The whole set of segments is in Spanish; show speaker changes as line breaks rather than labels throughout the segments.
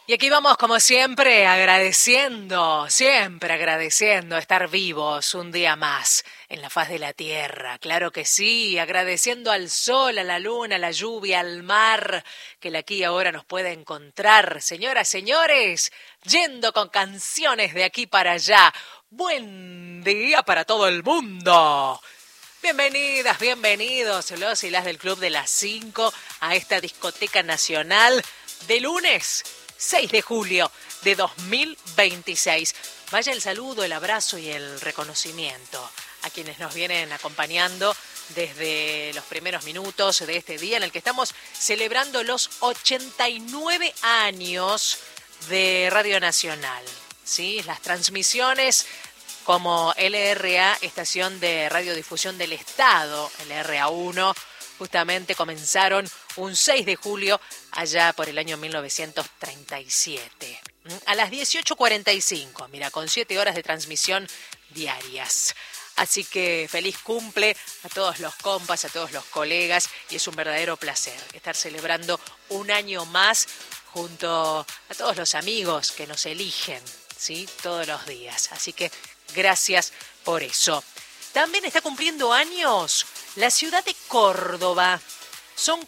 Y aquí vamos, como siempre, siempre agradeciendo estar vivos un día más en la faz de la tierra. Claro que sí, agradeciendo al sol, a la luna, a la lluvia, al mar, que el aquí y ahora nos puede encontrar. Señoras, señores, yendo con canciones de aquí para allá. Buen día para todo el mundo. Bienvenidas, bienvenidos los y las del Club de las 5 a esta discoteca nacional de lunes 6 de julio de 2026. Vaya el saludo, el abrazo y el reconocimiento a quienes nos vienen acompañando desde los primeros minutos de este día en el que estamos celebrando los 89 años de Radio Nacional. ¿Sí? Las transmisiones como LRA, Estación de Radiodifusión del Estado, LRA1, justamente comenzaron un 6 de julio allá por el año 1937. A las 18:45, mira, con 7 horas de transmisión diarias. Así que feliz cumple a todos los compas, a todos los colegas, y es un verdadero placer estar celebrando un año más junto a todos los amigos que nos eligen, ¿sí? Todos los días. Así que gracias por eso. También está cumpliendo años la ciudad de Córdoba. Son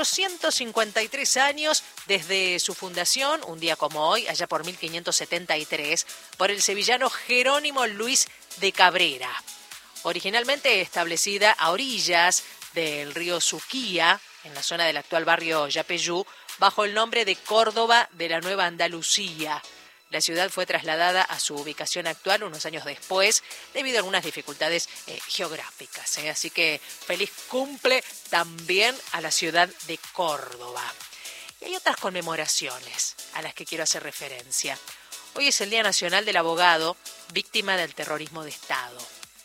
453 años desde su fundación, un día como hoy, allá por 1573, por el sevillano Jerónimo Luis de Cabrera. Originalmente establecida a orillas del río Suquía, en la zona del actual barrio Yapeyú, bajo el nombre de Córdoba de la Nueva Andalucía. La ciudad fue trasladada a su ubicación actual unos años después debido a algunas dificultades geográficas. Así que feliz cumple también a la ciudad de Córdoba. Y hay otras conmemoraciones a las que quiero hacer referencia. Hoy es el Día Nacional del Abogado, víctima del terrorismo de Estado.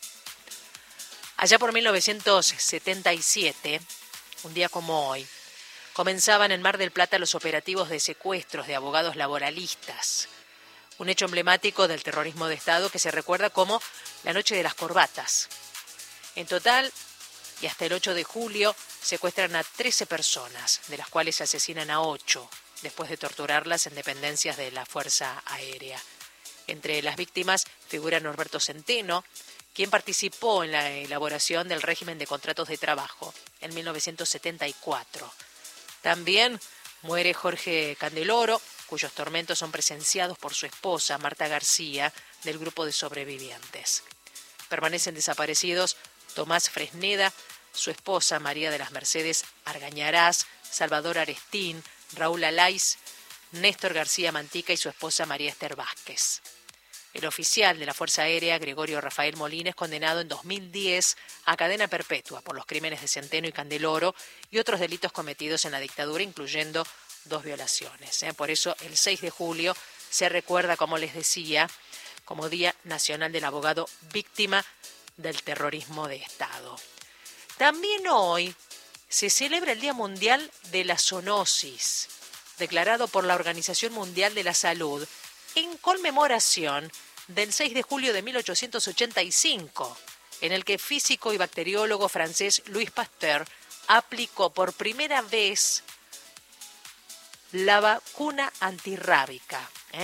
Allá por 1977, un día como hoy, comenzaban en Mar del Plata los operativos de secuestros de abogados laboralistas. Un hecho emblemático del terrorismo de Estado que se recuerda como la Noche de las Corbatas. En total, y hasta el 8 de julio, secuestran a 13 personas, de las cuales asesinan a 8, después de torturarlas en dependencias de la Fuerza Aérea. Entre las víctimas figura Norberto Centeno, quien participó en la elaboración del régimen de contratos de trabajo en 1974. También muere Jorge Candeloro, cuyos tormentos son presenciados por su esposa, Marta García, del grupo de sobrevivientes. Permanecen desaparecidos Tomás Fresneda, su esposa María de las Mercedes Argañarás, Salvador Arestín, Raúl Alaiz, Néstor García Mantica y su esposa María Esther Vázquez. El oficial de la Fuerza Aérea, Gregorio Rafael Molina, es condenado en 2010 a cadena perpetua por los crímenes de Centeno y Candeloro y otros delitos cometidos en la dictadura, incluyendo 2 violaciones. Por eso el 6 de julio se recuerda, como les decía, como Día Nacional del Abogado víctima del terrorismo de Estado. También hoy se celebra el Día Mundial de la Zoonosis, declarado por la Organización Mundial de la Salud en conmemoración del 6 de julio de 1885, en el que físico y bacteriólogo francés Louis Pasteur aplicó por primera vez la vacuna antirrábica.